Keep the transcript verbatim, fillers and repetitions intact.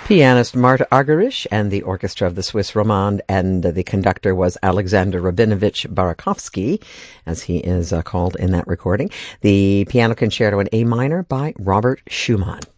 Pianist Marta Argerich and the orchestra of the Swiss Romande, and uh, the conductor was Alexander Rabinovich Barakovsky, as he is uh, called in that recording. The piano concerto in A minor by Robert Schumann.